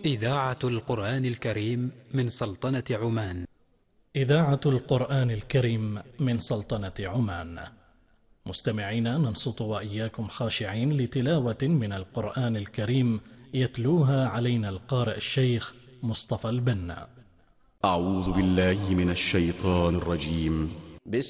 إذاعة القرآن الكريم من سلطنة عمان. إذاعة القرآن الكريم من سلطنة عمان. مستمعينا، ننصت وإياكم خاشعين لتلاوة من القرآن الكريم يتلوها علينا القارئ الشيخ مصطفى البنا. أعوذ بالله من الشيطان الرجيم.